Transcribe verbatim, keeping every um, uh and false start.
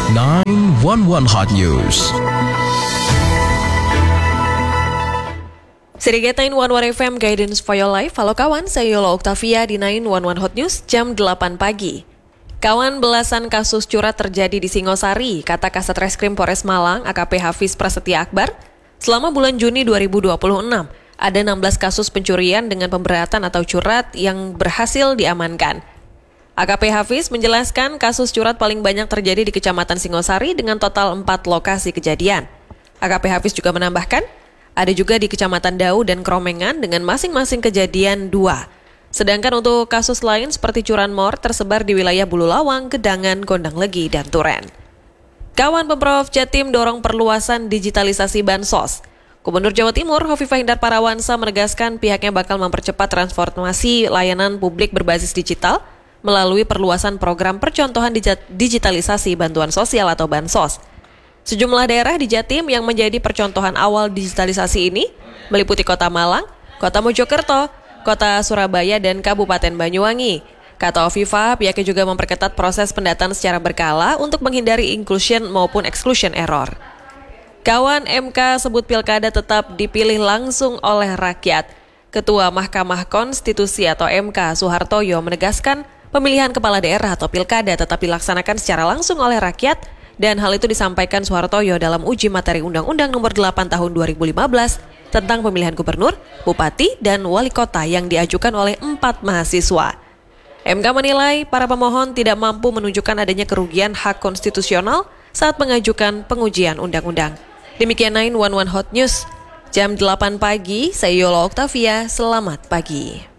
nine one one Hot News. Siriget nine one one F M Guidance for Your Life. Halo kawan, saya Yola Octavia di nine one one Hot News jam delapan pagi. Kawan, belasan kasus curat terjadi di Singosari, kata Kasat Reskrim Polres Malang A K P Hafiz Prasetya Akbar. Selama bulan Juni dua ribu dua puluh enam, ada enam belas kasus pencurian dengan pemberatan atau curat yang berhasil diamankan. A K P Hafiz menjelaskan kasus curat paling banyak terjadi di Kecamatan Singosari dengan total empat lokasi kejadian. A K P Hafiz juga menambahkan, ada juga di Kecamatan Dau dan Kromengan dengan masing-masing kejadian dua. Sedangkan untuk kasus lain seperti curanmor tersebar di wilayah Bululawang, Gedangan, Gondang Legi, dan Turen. Kawan, Pemprov Jatim dorong perluasan digitalisasi Bansos. Gubernur Jawa Timur Hovifah Indar Parawansa menegaskan pihaknya bakal mempercepat transformasi layanan publik berbasis digital melalui perluasan program percontohan digitalisasi bantuan sosial atau Bansos. Sejumlah daerah di Jatim yang menjadi percontohan awal digitalisasi ini meliputi Kota Malang, Kota Mojokerto, Kota Surabaya, dan Kabupaten Banyuwangi. Kata Hovifah, pihaknya juga memperketat proses pendataan secara berkala untuk menghindari inclusion maupun exclusion error. Kawan, M K sebut pilkada tetap dipilih langsung oleh rakyat. Ketua Mahkamah Konstitusi atau M K Soehartoyo menegaskan pemilihan kepala daerah atau pilkada tetap dilaksanakan secara langsung oleh rakyat, dan hal itu disampaikan Soehartoyo dalam uji materi Undang-Undang Nomor delapan Tahun dua ribu lima belas tentang pemilihan gubernur, bupati, dan wali kota yang diajukan oleh empat mahasiswa. M K menilai para pemohon tidak mampu menunjukkan adanya kerugian hak konstitusional saat mengajukan pengujian undang-undang. Demikian nine one one Hot News, jam delapan pagi, saya Yola Octavia, selamat pagi.